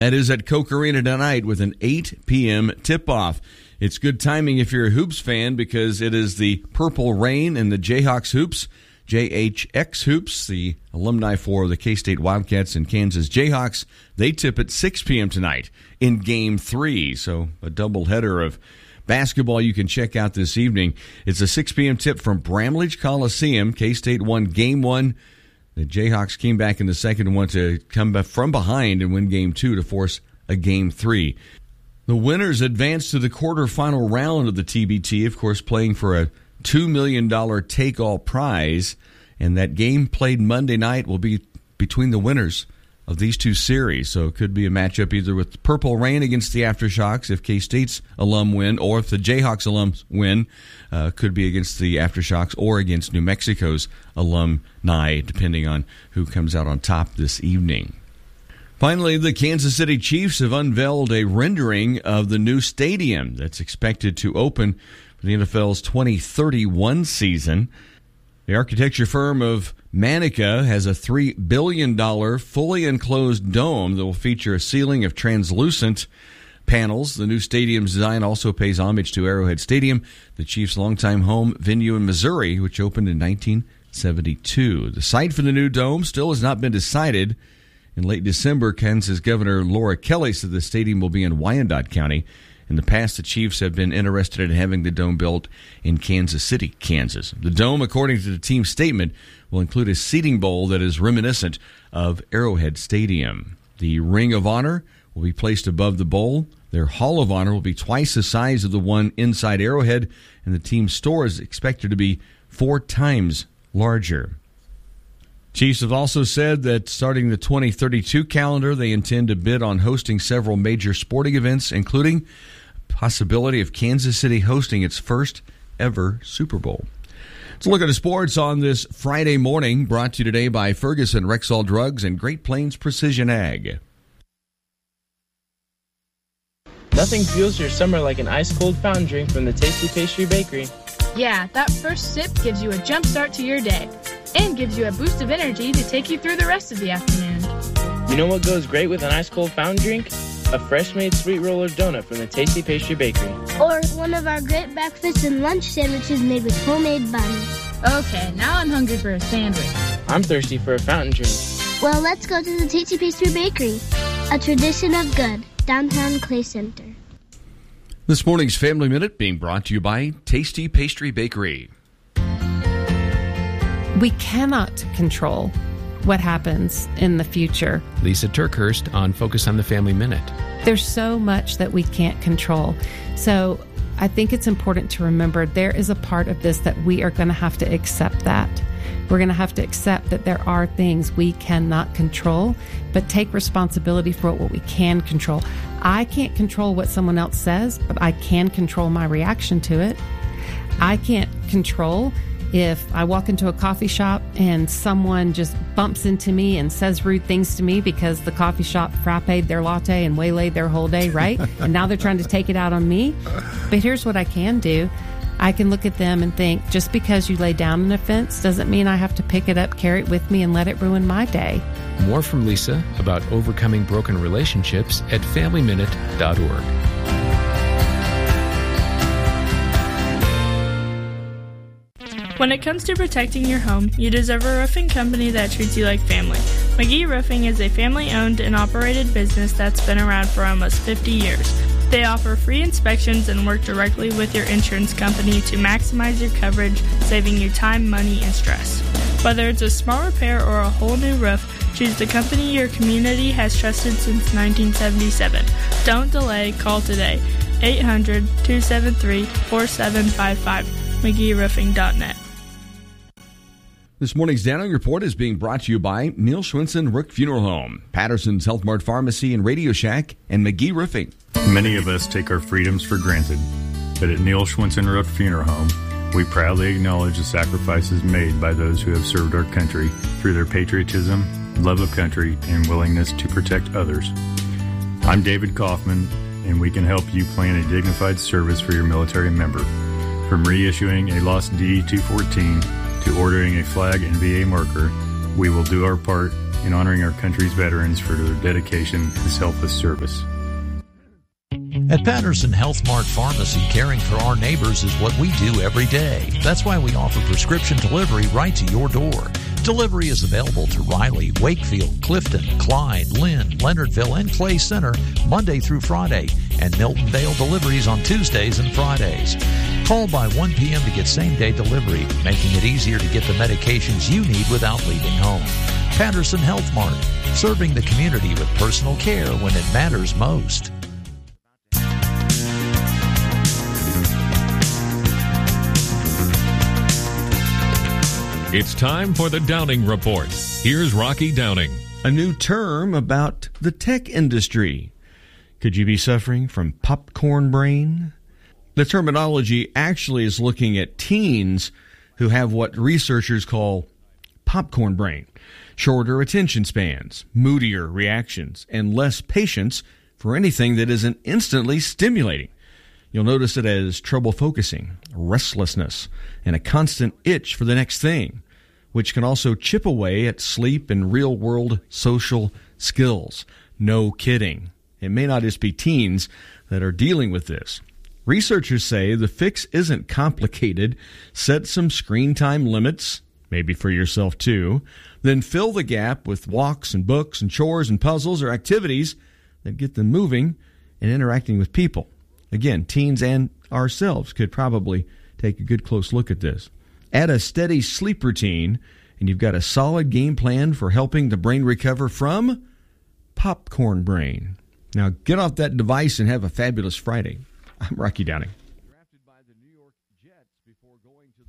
That is at Koch Arena tonight with an 8 p.m. tip-off. It's good timing if you're a Hoops fan because it is the Purple Rain and the Jayhawks Hoops, JHX Hoops, the alumni for the K-State Wildcats and Kansas Jayhawks. They tip at 6 p.m. tonight in Game 3, so a doubleheader of basketball you can check out this evening. It's a 6 p.m. tip from Bramlage Coliseum. K-State won Game 1. The Jayhawks came back in the second and wanted to come back from behind and win Game 2 to force a Game 3. The winners advanced to the quarterfinal round of the TBT, of course, playing for a $2 million take-all prize. And that game played Monday night will be between the winners of these two series. So it could be a matchup either with Purple Rain against the Aftershocks if K-State's alum win, or if the Jayhawks alums win, could be against the Aftershocks or against New Mexico's alumni, depending on who comes out on top this evening. Finally, the Kansas City Chiefs have unveiled a rendering of the new stadium that's expected to open for the NFL's 2031 season. The architecture firm of Manica has a $3 billion fully enclosed dome that will feature a ceiling of translucent panels. The new stadium's design also pays homage to Arrowhead Stadium, the Chiefs' longtime home venue in Missouri, which opened in 1972. The site for the new dome still has not been decided. In late December, Kansas Governor Laura Kelly said the stadium will be in Wyandotte County. In the past, the Chiefs have been interested in having the dome built in Kansas City, Kansas. The dome, according to the team's statement, will include a seating bowl that is reminiscent of Arrowhead Stadium. The Ring of Honor will be placed above the bowl. Their Hall of Honor will be twice the size of the one inside Arrowhead, and the team's store is expected to be 4 times larger. Chiefs have also said that starting the 2032 calendar, they intend to bid on hosting several major sporting events, including possibility of Kansas City hosting its first ever Super Bowl. Let's look at the sports on this Friday morning, brought to you today by Ferguson Rexall Drugs and Great Plains Precision Ag. Nothing fuels your summer like an ice-cold fountain drink from the Tasty Pastry Bakery. Yeah, that first sip gives you a jump start to your day and gives you a boost of energy to take you through the rest of the afternoon. You know what goes great with an ice-cold fountain drink? A fresh-made sweet roller donut from the Tasty Pastry Bakery. Or one of our great breakfast and lunch sandwiches made with homemade buns. Okay, now I'm hungry for a sandwich. I'm thirsty for a fountain drink. Well, let's go to the Tasty Pastry Bakery, a tradition of good, downtown Clay Center. This morning's Family Minute being brought to you by Tasty Pastry Bakery. We cannot control what happens in the future. Lisa Turkhurst on Focus on the Family Minute. There's so much that we can't control. So I think it's important to remember there is a part of this that we are going to have to accept that. We're going to have to accept that there are things we cannot control, but take responsibility for what we can control. I can't control what someone else says, but I can control my reaction to it. I can't control if I walk into a coffee shop and someone just bumps into me and says rude things to me because the coffee shop frapped their latte and waylaid their whole day, right? And now they're trying to take it out on me. But here's what I can do. I can look at them and think, just because you lay down an offense doesn't mean I have to pick it up, carry it with me, and let it ruin my day. More from Lisa about overcoming broken relationships at FamilyMinute.org. When it comes to protecting your home, you deserve a roofing company that treats you like family. McGee Roofing is a family-owned and operated business that's been around for almost 50 years. They offer free inspections and work directly with your insurance company to maximize your coverage, saving you time, money, and stress. Whether it's a small repair or a whole new roof, choose the company your community has trusted since 1977. Don't delay, call today. 800-273-4755, McGeeRoofing.net. This morning's Downing Report is being brought to you by Neil Schwinson Rook Funeral Home, Patterson's Health Mart Pharmacy and Radio Shack, and McGee Roofing. Many of us take our freedoms for granted, but at Neil Schwinson Rook Funeral Home, we proudly acknowledge the sacrifices made by those who have served our country through their patriotism, love of country, and willingness to protect others. I'm David Kaufman, and we can help you plan a dignified service for your military member. From reissuing a lost D-214 to ordering a flag and VA marker, we will do our part in honoring our country's veterans for their dedication to selfless service. At Patterson Health Mart Pharmacy, caring for our neighbors is what we do every day. That's why we offer prescription delivery right to your door. Delivery is available to Riley, Wakefield, Clifton, Clyde, Lynn, Leonardville, and Clay Center Monday through Friday, and Milton-Dale deliveries on Tuesdays and Fridays. Call by 1 p.m. to get same-day delivery, making it easier to get the medications you need without leaving home. Patterson Health Mart, serving the community with personal care when it matters most. It's time for the Downing Report. Here's Rocky Downing. A new term about the tech industry. Could you be suffering from popcorn brain? The terminology actually is looking at teens who have what researchers call popcorn brain. Shorter attention spans, moodier reactions, and less patience for anything that isn't instantly stimulating. You'll notice it as trouble focusing, restlessness, and a constant itch for the next thing, which can also chip away at sleep and real-world social skills. No kidding. It may not just be teens that are dealing with this. Researchers say the fix isn't complicated. Set some screen time limits, maybe for yourself too, then fill the gap with walks and books and chores and puzzles or activities that get them moving and interacting with people. Again, teens and ourselves could probably take a good close look at this. Add a steady sleep routine, and you've got a solid game plan for helping the brain recover from popcorn brain. Now, get off that device and have a fabulous Friday. I'm Rocky Downing.